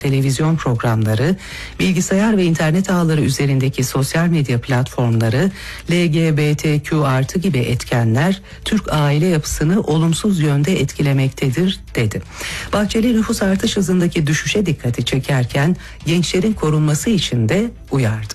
televizyon programları, bilgisayar ve internet ağları üzerindeki sosyal medya platformları, LGBTQ+ gibi etkenler Türk aile yapısını olumsuz yönde etkilemektedir, dedi. Bahçeli nüfus artış hızındaki düşüşe dikkati çekerken gençlerin korunması için de uyardı.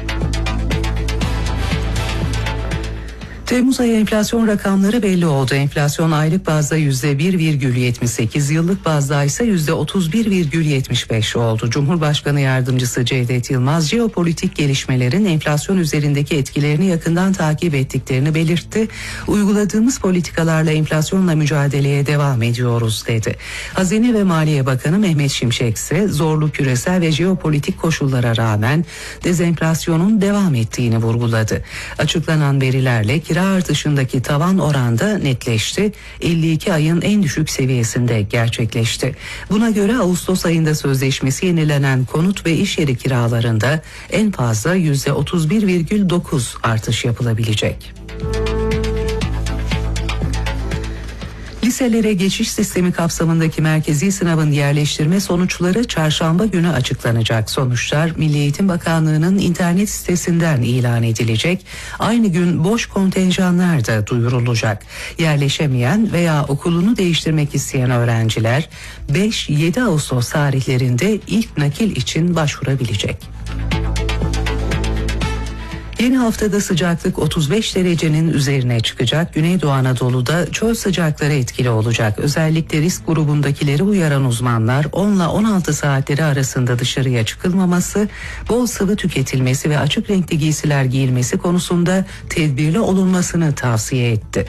Temmuz ayı enflasyon rakamları belli oldu. Enflasyon aylık bazda %1,78, yıllık bazda ise %31,75 oldu. Cumhurbaşkanı Yardımcısı Cevdet Yılmaz, jeopolitik gelişmelerin enflasyon üzerindeki etkilerini yakından takip ettiklerini belirtti. Uyguladığımız politikalarla enflasyonla mücadeleye devam ediyoruz, dedi. Hazine ve Maliye Bakanı Mehmet Şimşek ise zorlu küresel ve jeopolitik koşullara rağmen dezenflasyonun devam ettiğini vurguladı. Açıklanan verilerle kira artışındaki tavan oranda netleşti. 52 ayın en düşük seviyesinde gerçekleşti. Buna göre Ağustos ayında sözleşmesi yenilenen konut ve iş yeri kiralarında en fazla %31,9 artış yapılabilecek. Liselere geçiş sistemi kapsamındaki merkezi sınavın yerleştirme sonuçları çarşamba günü açıklanacak. Sonuçlar Milli Eğitim Bakanlığı'nın internet sitesinden ilan edilecek. Aynı gün boş kontenjanlar da duyurulacak. Yerleşemeyen veya okulunu değiştirmek isteyen öğrenciler 5-7 Ağustos tarihlerinde ilk nakil için başvurabilecek. Yeni haftada sıcaklık 35 derecenin üzerine çıkacak. Güneydoğu Anadolu'da çöl sıcakları etkili olacak. Özellikle risk grubundakileri uyaran uzmanlar 10 ile 16 saatleri arasında dışarıya çıkılmaması, bol sıvı tüketilmesi ve açık renkli giysiler giyilmesi konusunda tedbirli olunmasını tavsiye etti.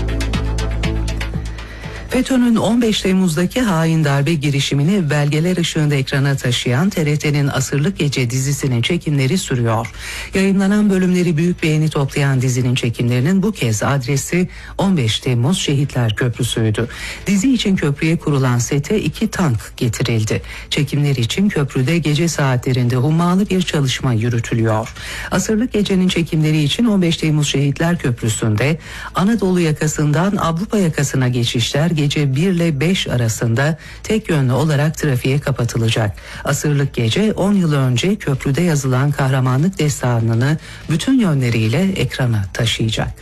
FETÖ'nün 15 Temmuz'daki hain darbe girişimini belgeler ışığında ekrana taşıyan TRT'nin Asırlık Gece dizisinin çekimleri sürüyor. Yayınlanan bölümleri büyük beğeni toplayan dizinin çekimlerinin bu kez adresi 15 Temmuz Şehitler Köprüsü'ydü. Dizi için köprüye kurulan sete 2 tank getirildi. Çekimler için köprüde gece saatlerinde hummalı bir çalışma yürütülüyor. Asırlık Gece'nin çekimleri için 15 Temmuz Şehitler Köprüsü'nde Anadolu yakasından Avrupa yakasına geçişler gece 1 ile 5 arasında tek yönlü olarak trafiğe kapatılacak. Asırlık Gece 10 yıl önce köprüde yazılan kahramanlık destanını bütün yönleriyle ekrana taşıyacak.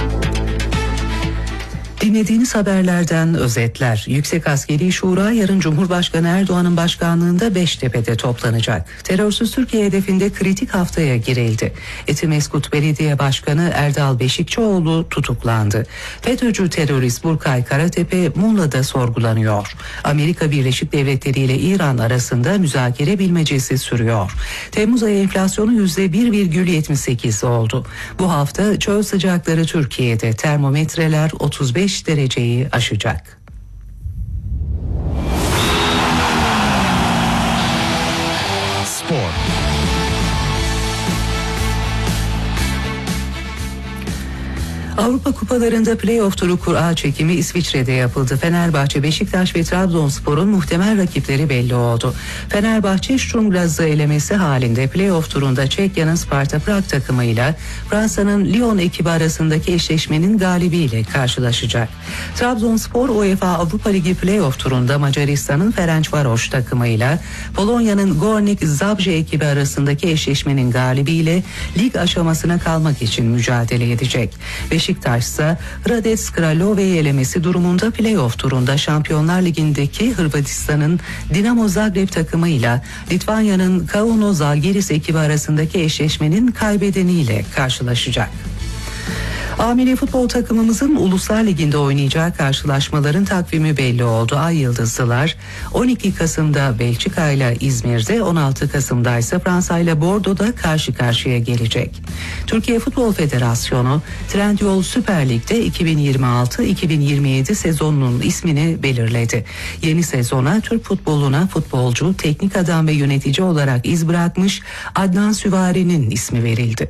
Dinlediğiniz haberlerden özetler. Yüksek Askeri Şura yarın Cumhurbaşkanı Erdoğan'ın başkanlığında Beştepe'de toplanacak. Terörsüz Türkiye hedefinde kritik haftaya girildi. Etimeskut Belediye Başkanı Erdal Beşikçioğlu tutuklandı. FETÖ'cü terörist Burkay Karatepe Muğla'da sorgulanıyor. Amerika Birleşik Devletleri ile İran arasında müzakere bilmecesi sürüyor. Temmuz ayı enflasyonu %1,78 oldu. Bu hafta çöl sıcakları Türkiye'de termometreler 35 dereceyi aşacak. Spor. Avrupa Kupalarında play-off turu kura çekimi İsviçre'de yapıldı. Fenerbahçe, Beşiktaş ve Trabzonspor'un muhtemel rakipleri belli oldu. Fenerbahçe Sturm Graz'ı elemesi halinde play-off turunda Çekya'nın Sparta Prag takımıyla Fransa'nın Lyon ekibi arasındaki eşleşmenin galibiyle karşılaşacak. Trabzonspor UEFA Avrupa Ligi play-off turunda Macaristan'ın Ferencvaros takımıyla Polonya'nın Górnik Zabrze ekibi arasındaki eşleşmenin galibiyle lig aşamasına kalmak için mücadele edecek. Beşiktaş ise Hradec Kralove'yi elemesi durumunda play-off turunda Şampiyonlar Ligi'ndeki Hırvatistan'ın Dinamo Zagreb takımıyla Litvanya'nın Kauno Žalgiris ekibi arasındaki eşleşmenin kaybedeniyle karşılaşacak. Milli futbol takımımızın Uluslar Ligi'nde oynayacağı karşılaşmaların takvimi belli oldu. Ay Yıldızlılar 12 Kasım'da Belçika ile İzmir'de, 16 Kasım'da ise Fransa ile Bordeaux'da karşı karşıya gelecek. Türkiye Futbol Federasyonu Trendyol Süper Lig'de 2026-2027 sezonunun ismini belirledi. Yeni sezona Türk futboluna futbolcu, teknik adam ve yönetici olarak iz bırakmış Adnan Süvari'nin ismi verildi.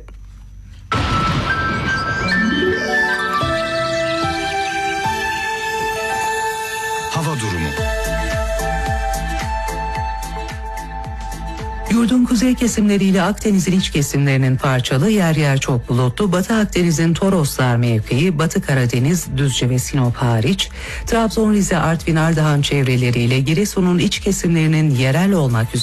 Hava durumu. Yurdun kuzey kesimleriyle Akdeniz'in iç kesimlerinin parçalı, yer yer çok bulutlu. Batı Akdeniz'in Toroslar mevkii, Batı Karadeniz, Düzce ve Sinop hariç, Trabzon, Rize, Artvin, Ardahan çevreleriyle Giresun'un iç kesimlerinin yerel olmak üzere